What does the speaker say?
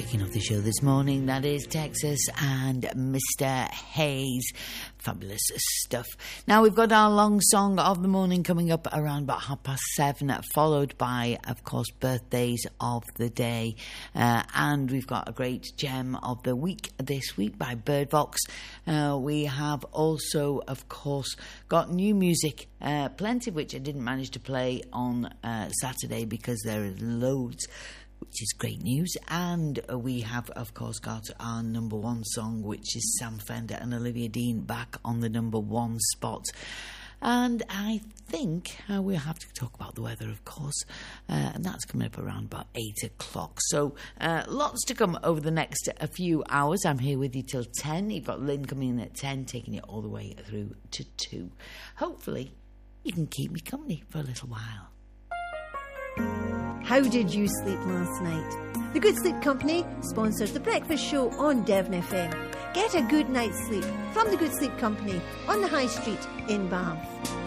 Kicking off the show this morning, that is Texas and Mr. Hayes. Fabulous stuff. Now we've got our long song of the morning coming up around about 7:30, followed by, of course, birthdays of the day. And we've got a great gem of the week this week by Birdvox. We have also, of course, got new music, plenty of which I didn't manage to play on Saturday because there is loads, which is great news. And we have, of course, got our number one song, which is Sam Fender and Olivia Dean back on the number one spot. And I think we'll have to talk about the weather, of course, and that's coming up around about 8 o'clock. So lots to come over the next few hours. I'm here with you till 10. You've got Lynn coming in at 10, taking it all the way through to 2. Hopefully, you can keep me company for a little while. How did you sleep last night? The Good Sleep Company sponsors the breakfast show on Devon FM. Get a good night's sleep from the Good Sleep Company on the High Street in Bath.